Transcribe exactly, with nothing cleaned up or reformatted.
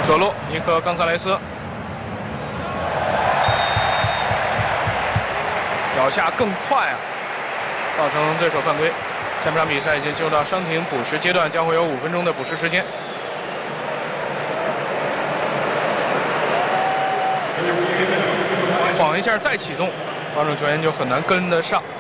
左路尼克冈萨雷斯，脚下更快啊，造成对手犯规。下半场比赛已经进入到伤停补时阶段，将会有五分钟的补时时间。晃一下再启动，防守球员就很难跟得上。